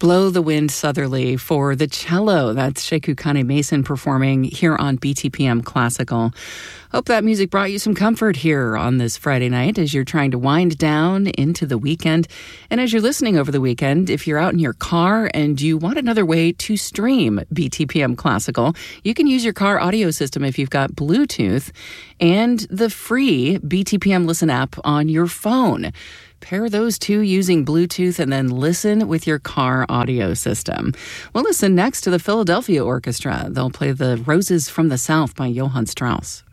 Blow the Wind Southerly for the cello. That's Sheku Kane Mason performing here on BTPM Classical. Hope that music brought you some comfort here on this Friday night as you're trying to wind down into the weekend. And as you're listening over the weekend, if you're out in your car and you want another way to stream BTPM Classical, you can use your car audio system if you've got Bluetooth and the free BTPM Listen app on your phone. Pair those two using Bluetooth and then listen with your car audio system. We'll listen next to the Philadelphia Orchestra. They'll play the Roses from the South by Johann Strauss.